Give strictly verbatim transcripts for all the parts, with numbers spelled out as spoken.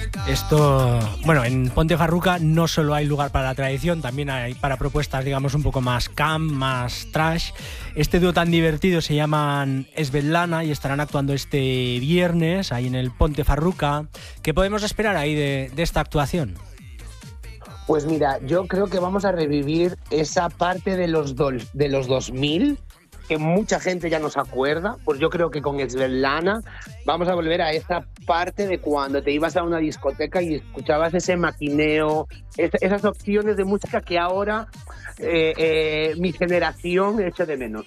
Esto, bueno, en Ponte Farruca no solo hay lugar para la tradición, también hay para propuestas, digamos, un poco más camp, más trash. Este dúo tan divertido se llaman Svetlana y estarán actuando este viernes ahí en el Ponte Farruca. ¿Qué podemos esperar ahí de, de esta actuación? Pues mira, yo creo que vamos a revivir esa parte de los, do, de los dos mil, que mucha gente ya no se acuerda. Pues yo creo que con Svetlana vamos a volver a esa parte de cuando te ibas a una discoteca y escuchabas ese maquineo, es, esas opciones de música que ahora eh, eh, mi generación echa de menos.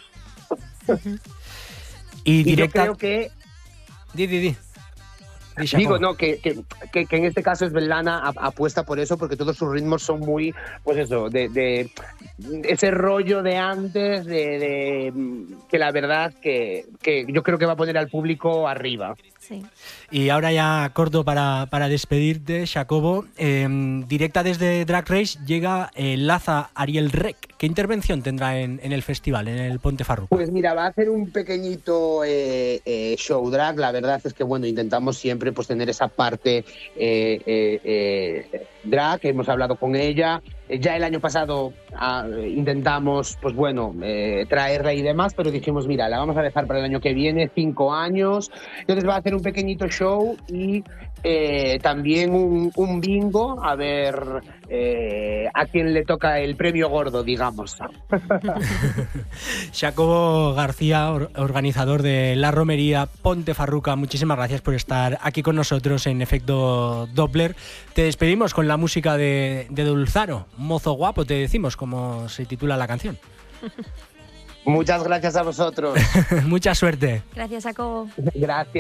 Y, directa... y yo creo que... Di, di, di. Digo, no, que, que, que, que en este caso Svetlana apuesta por eso, porque todos sus ritmos son muy, pues eso, de, de ese rollo de antes, de, de que la verdad que, que yo creo que va a poner al público arriba. Sí. Y ahora ya corto para, para despedirte, Jacobo. Eh, directa desde Drag Race llega eh, Laza Ariel Rec. ¿Qué intervención tendrá en, en el festival, en el Ponte Farruca? Pues mira, va a hacer un pequeñito eh, eh, show drag. La verdad es que, bueno, intentamos siempre pues tener esa parte eh, eh, eh, drag. Hemos hablado con ella. Ya el año pasado ah, intentamos, pues bueno, eh, traerla y demás, pero dijimos, mira, la vamos a dejar para el año que viene, cinco años. Entonces va a hacer un pequeñito show y eh, también un, un bingo, a ver eh, a quién le toca el premio gordo, digamos. Jacobo García, organizador de la romería Ponte Farruca, muchísimas gracias por estar aquí con nosotros en Efecto Doppler. Te despedimos con la música de, de Dulzaro, Mozo Guapo, te decimos, como se titula la canción. Muchas gracias a vosotros. Mucha suerte. Gracias, Jacobo. Gracias.